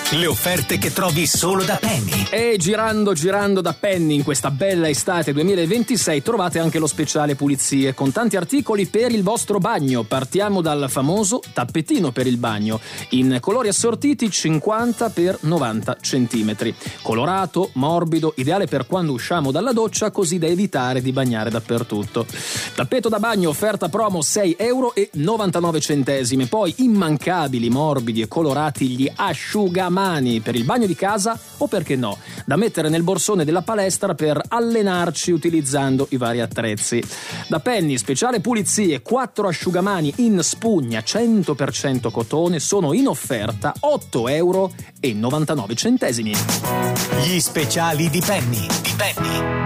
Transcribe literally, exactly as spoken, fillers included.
Le offerte che trovi solo da Penny. E girando girando da Penny in questa bella estate duemilaventisei trovate anche lo speciale pulizie con tanti articoli per il vostro bagno. Partiamo dal famoso tappetino per il bagno in colori assortiti cinquanta per novanta centimetri. Colorato, morbido, ideale per quando usciamo dalla doccia, così da evitare di bagnare dappertutto. Tappeto da bagno, offerta promo sei euro e novantanove centesimi. Poi immancabili, morbidi e colorati gli asciugamani per il bagno di casa o, perché no, da mettere nel borsone della palestra per allenarci utilizzando i vari attrezzi. Da Penny, speciale pulizie, quattro asciugamani in spugna cento per cento cotone sono in offerta otto euro e novantanove centesimi. Gli speciali di Penny. Di Penny.